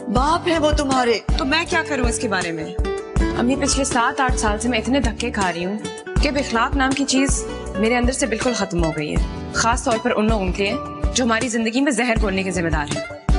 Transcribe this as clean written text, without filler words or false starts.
बाप है वो तुम्हारे। तो मैं क्या करूं इसके बारे में? अम्मी पिछले 7-8 साल से मैं इतने धक्के खा रही हूँ कि अब इखलाक नाम की चीज मेरे अंदर से बिल्कुल खत्म हो गई है, खास तौर पर उन लोगों के लिए जो हमारी जिंदगी में जहर घोलने के जिम्मेदार हैं।